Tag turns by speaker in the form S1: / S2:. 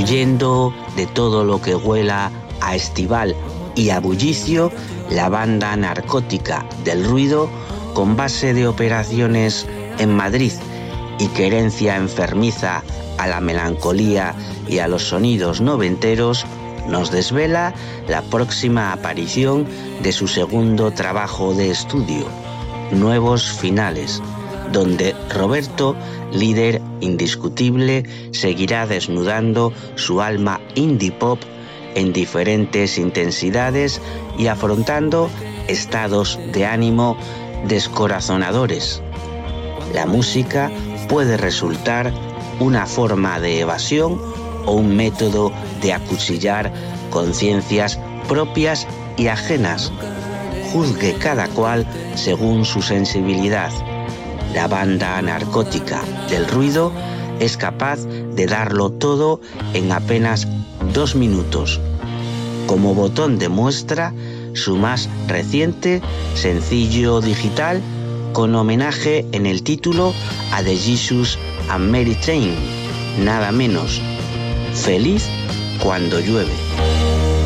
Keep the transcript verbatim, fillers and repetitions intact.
S1: huyendo de todo lo que huela a estival y a bullicio, la banda narcótica del ruido, con base de operaciones en Madrid y querencia enfermiza a la melancolía y a los sonidos noventeros, nos desvela la próxima aparición de su segundo trabajo de estudio, Nuevos Finales, donde Roberto, líder indiscutible, seguirá desnudando su alma indie pop en diferentes intensidades y afrontando estados de ánimo descorazonadores. La música puede resultar una forma de evasión o un método de acuchillar conciencias propias y ajenas. Juzgue cada cual según su sensibilidad. La banda narcótica del ruido es capaz de darlo todo en apenas dos minutos. Como botón de muestra, su más reciente sencillo digital con homenaje en el título a The Jesus and Mary Chain, nada menos. Feliz cuando llueve.